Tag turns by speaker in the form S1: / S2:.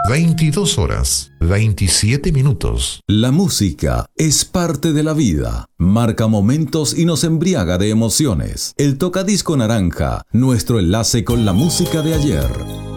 S1: 22 horas, 27 minutos.
S2: La música es parte de la vida, marca momentos y nos embriaga de emociones. El Tocadisco Naranja, nuestro enlace con la música de ayer.